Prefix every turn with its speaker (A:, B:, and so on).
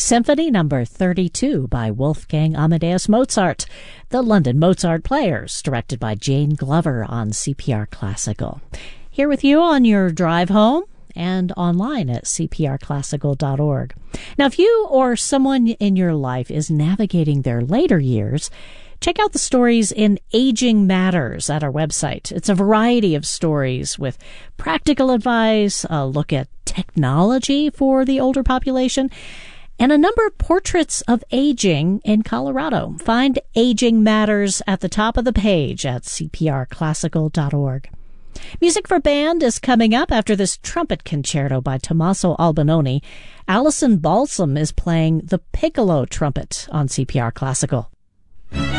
A: Symphony Number 32 by Wolfgang Amadeus Mozart. The London Mozart Players, directed by Jane Glover on CPR Classical. Here with you on your drive home and online at cprclassical.org. Now, if you or someone in your life is navigating their later years, check out the stories in Aging Matters at our website. It's a variety of stories with practical advice, a look at technology for the older population, and a number of portraits of aging in Colorado. Find Aging Matters at the top of the page at cprclassical.org. Music for Band is coming up after this trumpet concerto by Tommaso Albinoni. Allison Balsam is playing the piccolo trumpet on CPR Classical.